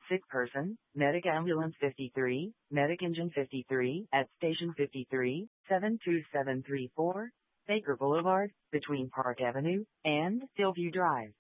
sick person, Medic Ambulance 53, Medic Engine 53, at Station 53, 72734, Baker Boulevard, between Park Avenue and Hillview Drive.